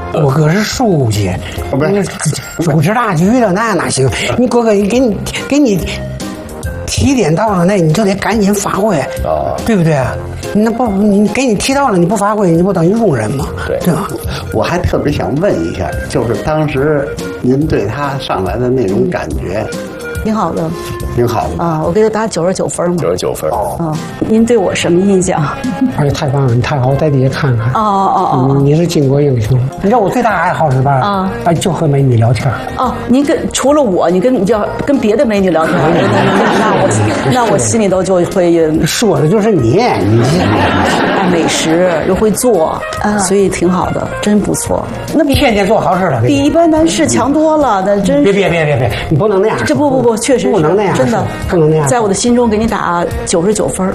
我哥是书记， 不是主持大局的，那行。你哥哥给你提点到了，那你就得赶紧发挥，对不对啊？那不你给你提到了，你不发挥，你不等于庸人吗？对吧？ 我还特别想问一下，就是当时您对他上来的那种感觉， 挺好的， 挺好的啊！我给他打99分嘛 ，99分。 您对我什么印象？ 哎呀，太棒了！你太好，在底下看看。 你是巾帼英雄。你知道我最大爱好是吧？就和美女聊天。 您除了我，你要跟别的美女聊天，那我心里头就会说的就是你爱美食又会做，所以挺好的，真不错。 那天天做好事了， 比一般男士强多了，那真是。 别，你不能那样。 这不，确实不能那样， 真的不能那样。 在我的心中给你打99分。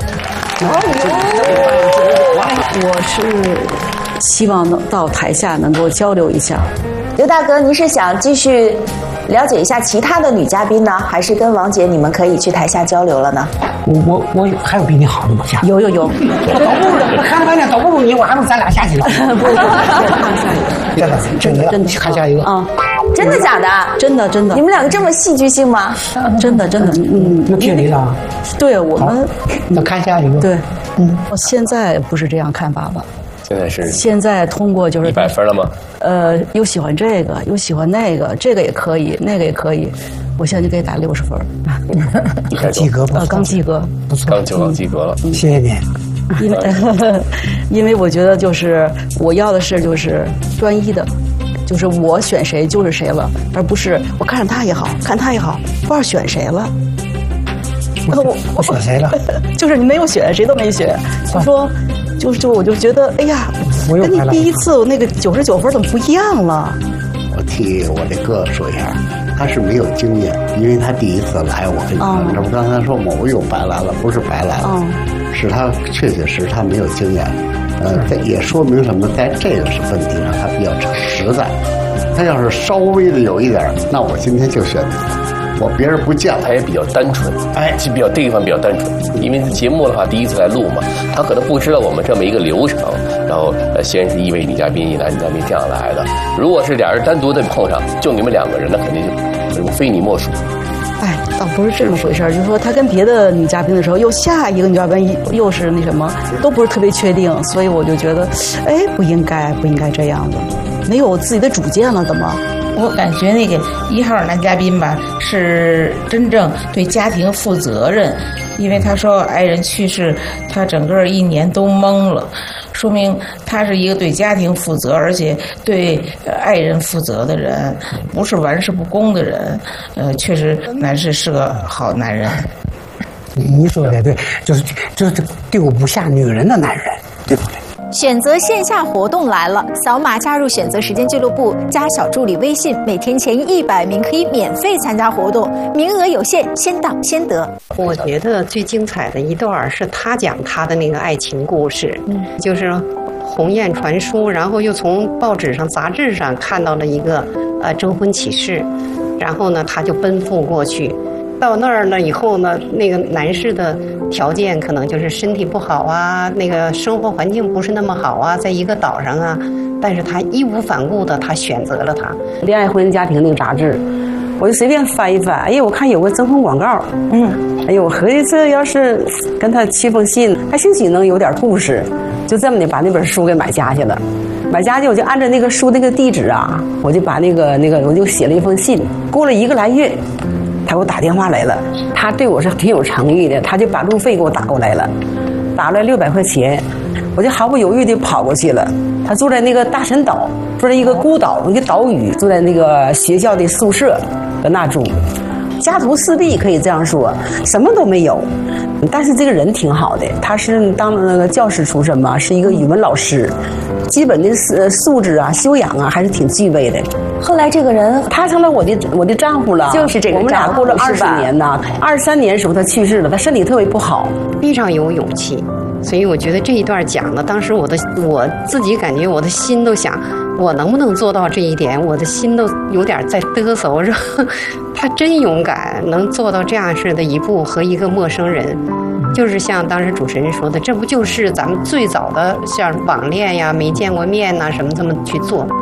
我是希望能到台下能够交流一下。 刘大哥，您是想继续了解一下其他的女嘉宾呢，还是跟王姐你们可以去台下交流了呢？ 我还有比你好的吗？ 有。 我看了半天，都不如你，我还不如咱俩下去了。真的，看下一个啊。真的假的？ 真的。 你们两个这么戏剧性吗？ 真的。 那听你的。 对我们。 那看下一个。 对，我现在不是这样看法了。现在通过就是 100分了吗？ 又喜欢这个，又喜欢那个，这个也可以，那个也可以。我现在就给打60分。 及格不错， 刚及格， 不错， 刚及格了。 谢谢你。 因为我觉得就是我要的是就是专一的。就是我选谁就是谁了，而不是我看他也好，看他也好，不知道选谁了。 我选谁了？ 就是你没有选，谁都没选。我说，我就觉得，哎呀，跟你第一次那个99分怎么不一样了？ 我替我这哥说一下，他是没有经验，因为他第一次来，我跟你说，这不刚才说吗？我又白来了，不是白来了，是他确实他没有经验。这也说明什么？在这个问题上，他比较实在。他要是稍微的有一点，那我今天就选你。我别人不见了， 他也比较单纯，这地方比较单纯。因为节目的话，第一次来录嘛，他可能不知道我们这么一个流程。然后先是一位女嘉宾，一男嘉宾这样来的。如果是俩人单独的碰上，就你们2个人，那肯定就非你莫属。 倒不是这么回事，就是说他跟别的女嘉宾的时候，又下一个女嘉宾又是那什么，都不是特别确定，所以我就觉得，不应该这样的，没有自己的主见了，怎么？ 我感觉那个1号男嘉宾吧，是真正对家庭负责任，因为他说爱人去世，他整个1年都懵了，说明他是一个对家庭负责，而且对爱人负责的人，不是玩世不恭的人。确实，男士是个好男人。 你说的对，就是丢不下女人的男人，对不对？ 选择线下活动来了，扫码加入选择时间俱乐部，加小助理微信，每天前100名可以免费参加活动，名额有限，先到先得。 我觉得最精彩的一段是他讲他的那个爱情故事，就是鸿雁传书，然后又从报纸上、杂志上看到了一个征婚启事，然后呢，他就奔赴过去。到那儿了以后呢，那个男士的条件可能就是身体不好啊，那个生活环境不是那么好啊，在一个岛上啊，但是他义无反顾的，他选择了他。 恋爱婚姻家庭那个杂志，我就随便翻一翻，哎呀，我看有个征婚广告，哎呦，我合计这要是跟他7封信，还兴许能有点故事，就这么的把那本书给买家去了。买家去，我就按照那个书那个地址啊，我就把那个我就写了一封信。过了1个来月，他给我打电话来了，他对我是挺有诚意的，他就把路费给我打过来了，打来600块钱，我就毫不犹豫地跑过去了。他住在那个大神岛，住在一个孤岛，一个岛屿，住在那个学校的宿舍，搁那住。家徒四壁可以这样说，什么都没有，但是这个人挺好的，他是当那个教师出身嘛，是一个语文老师，基本的素质啊、修养啊还是挺具备的。 后来这个人他成了我的丈夫了， 就是这个丈夫， 我们俩过了20年呐。23年的时候他去世了，他身体特别不好， 非常有勇气。所以我觉得这一段讲的，当时我自己感觉我的心都想，我能不能做到这一点？我的心都有点在嘚瑟。我说他真勇敢，能做到这样式的一步，和一个陌生人，就是像当时主持人说的，这不就是咱们最早的像网恋呀，没见过面呐，什么这么去做。